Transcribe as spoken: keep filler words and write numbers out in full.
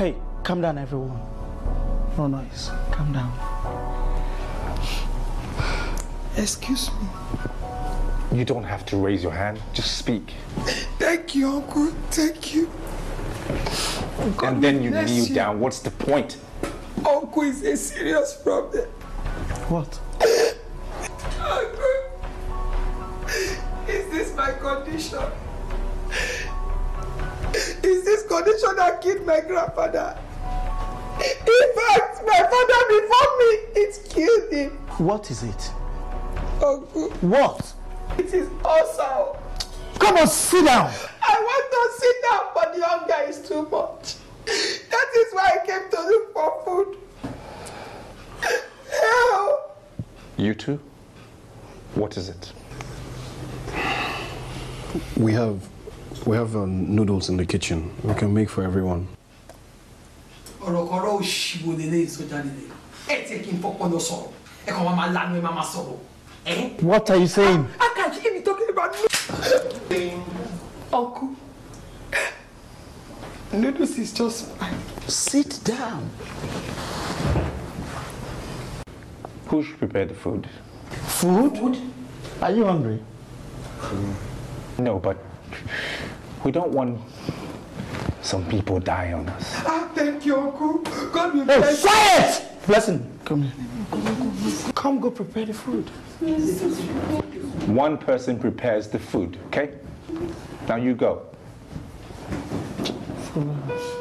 Hey, calm down, everyone. No noise. Calm down. Excuse me. You don't have to raise your hand. Just speak. Thank you, Uncle. Thank you. God, and then you kneel you. down. What's the point? Uncle is a serious problem. What? Uncle, is this my condition? Is this condition that killed my grandfather? In fact, my father before me, it killed him. What is it? Uncle. What? It is ulcer. Come on, sit down. I want to sit down, but the hunger is too much. That is why I came to look for food. Help! You too? What is it? We have, we have um, noodles in the kitchen. We can make for everyone. What are you saying? I, I can't hear you talking about me. Uncle, noodles is just fine. Sit down. Who should prepare the food? Food? Food? Are you hungry? Um, no, but we don't want some people die on us. Ah, thank you, Uncle. God will hey, bless you. Quiet! Blessing, come here. Come go prepare the food. One person prepares the food, okay? Now you go. Follow us.